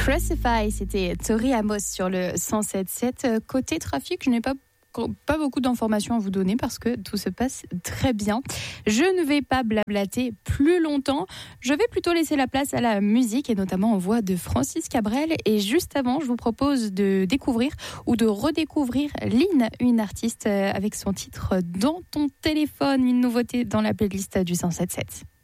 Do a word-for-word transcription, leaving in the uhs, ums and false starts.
Crucify, c'était Tori Amos sur le cent sept sept. Côté trafic, je n'ai pas pas beaucoup d'informations à vous donner parce que tout se passe très bien. Je ne vais pas blablater plus longtemps. Je vais plutôt laisser la place à la musique et notamment en voix de Francis Cabrel. Et juste avant, je vous propose de découvrir ou de redécouvrir Lynn, une artiste avec son titre Dans ton téléphone, une nouveauté dans la playlist du cent sept sept.